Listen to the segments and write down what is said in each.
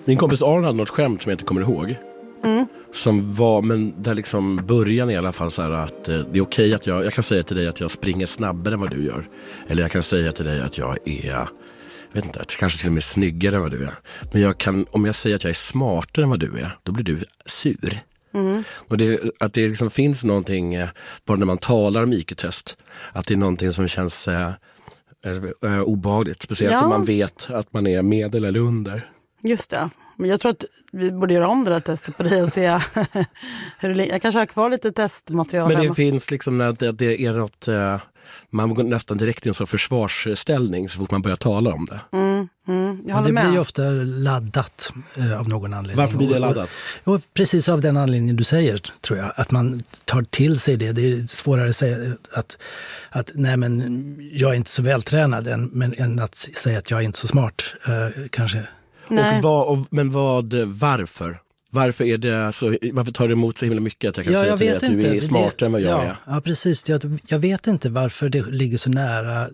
Min kompis Aron hade något skämt som jag inte kommer ihåg. Som var, men där liksom början i alla fall så här att det är okej att jag kan säga till dig att jag springer snabbare än vad du gör. Eller jag kan säga till dig att jag är, vet inte, kanske till och med snyggare än vad du är. Men om jag säger att jag är smartare än vad du är, då blir du sur. Och att det liksom finns någonting, bara när man talar om IQ-test, att det är någonting som känns obehagligt. Speciellt om man vet att man är medel eller under. Just det. Men jag tror att vi borde göra om det där testet på dig och se hur jag kanske har kvar lite testmaterial. Men det hemma. finns liksom när det är något, man går nästan direkt i en sån försvarsställning så fort man börjar tala om det. Jag håller med. Det blir ju ofta laddat av någon anledning. Varför blir det laddat? Och precis av den anledningen du säger, tror jag. Att man tar till sig det. Det är svårare att säga att nej, men jag är inte så vältränad än att säga att jag är inte så smart, kanske. Nej. Varför? Varför är det så, varför tar det emot så himla mycket att jag kan säga till dig att du är smartare än vad jag är? Ja, precis. Jag vet inte varför det ligger så nära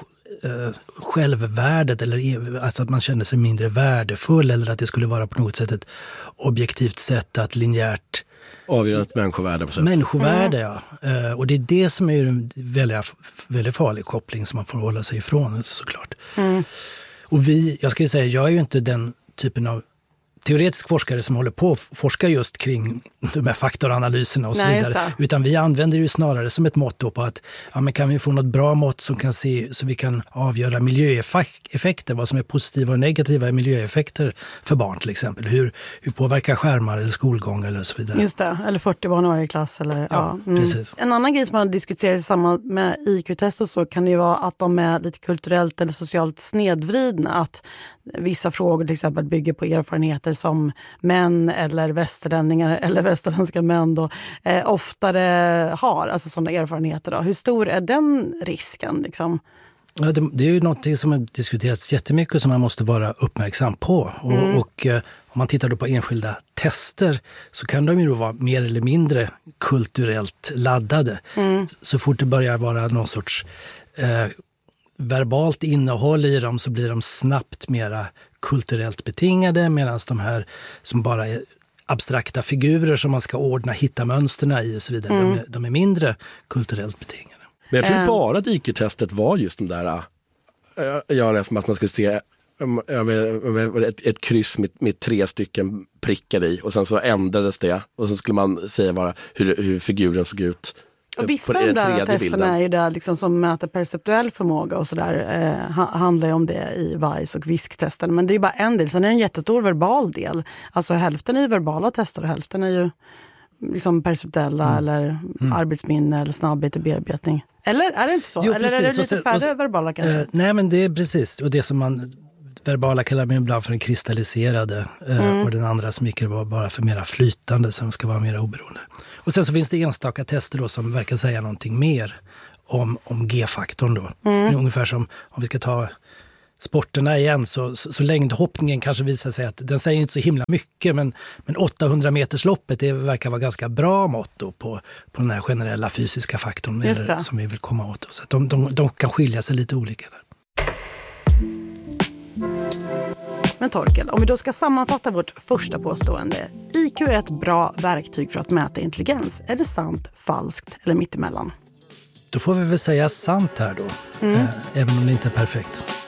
självvärdet, eller alltså att man känner sig mindre värdefull, eller att det skulle vara på något sätt ett objektivt sätt att linjärt avgöra ett människovärde på sätt. Människovärde, ja. Och det är det som är en väldigt farlig koppling som man får hålla sig ifrån, såklart. Och jag ska ju säga, jag är ju inte den typen av teoretisk forskare som håller på att forska just kring de här faktoranalyserna och så vidare. Utan vi använder det ju snarare som ett mått på att men kan vi få något bra mått som kan se, så vi kan avgöra miljöeffekter, vad som är positiva och negativa miljöeffekter för barn till exempel. Hur påverkar skärmar eller skolgång eller så vidare. Just det, eller 40 barn i varje klass. Eller, precis. En annan grej som man diskuterar i samband med IQ-test och så kan det ju vara att de är lite kulturellt eller socialt snedvridna. Att vissa frågor till exempel bygger på erfarenheter som män eller västerlänningar eller västerländska män då oftare har, alltså sådana erfarenheter då. Hur stor är den risken liksom? Ja, det är ju någonting som har diskuterats jättemycket som man måste vara uppmärksam på. Och om man tittar då på enskilda tester så kan de ju då vara mer eller mindre kulturellt laddade. Så fort det börjar vara någon sorts verbalt innehåll i dem så blir de snabbt mera kulturellt betingade, medan de här som bara är abstrakta figurer som man ska ordna, hitta mönsterna i och så vidare, de är mindre kulturellt betingade. Men jag tror bara att IQ-testet var just de där, jag läste att man skulle se ett kryss med 3 stycken prickar i och sen så ändrades det och sen skulle man säga bara hur figuren såg ut. Och vissa av de där testerna är ju där liksom som mäter perceptuell förmåga och sådär, handlar ju om det i VICE och VISK-testen. Men det är bara en del, sen är det en jättestor verbal del. Alltså hälften är ju verbala tester och hälften är ju liksom perceptuella eller arbetsminne eller snabbhet i bearbetning. Eller är det inte så? Jo, eller precis. är det lite färre verbala kanske? Nej, men det är precis. Och det som man verbala kallar man ibland för den kristalliserade och den andra som gick var bara för mera flytande, som ska vara mera oberoende. Och sen så finns det enstaka tester då som verkar säga någonting mer om G-faktorn då. Ungefär som om vi ska ta sporterna igen, så längdhoppningen kanske visar sig att den säger inte så himla mycket, men 800 meters loppet, det verkar vara ganska bra mått då på den här generella fysiska faktorn som vi vill komma åt. Så att de kan skilja sig lite olika där. Men Torkel, om vi då ska sammanfatta vårt första påstående. IQ är ett bra verktyg för att mäta intelligens. Är det sant, falskt eller mittemellan? Då får vi väl säga sant här då, även om det inte är perfekt.